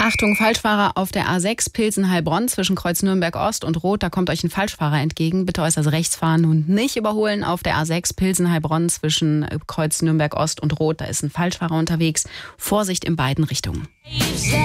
Achtung, Falschfahrer auf der A6 Pilsen-Heilbronn zwischen Kreuz Nürnberg-Ost und Rot. Da kommt euch ein Falschfahrer entgegen. Bitte äußerst rechts fahren und nicht überholen auf der A6 Pilsen-Heilbronn zwischen Kreuz Nürnberg-Ost und Rot. Da ist ein Falschfahrer unterwegs. Vorsicht in beiden Richtungen.